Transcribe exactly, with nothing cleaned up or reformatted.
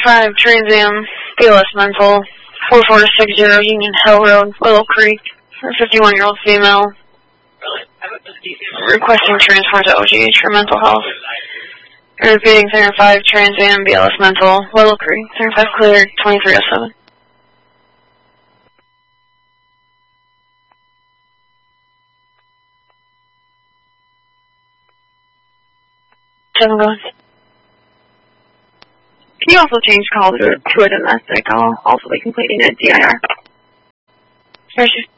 five, Trans Am, B L S mental, four four six zero, Union Hill Road, Willow Creek, for a fifty-one-year-old female, requesting transport to O G H for mental health. Repeating, three five, Trans Am, B L S mental, Willow Creek, three five cleared, twenty-three oh seven. Seven going. Can you also change call to, to a domestic? I'll also be completing a D I R. Sure.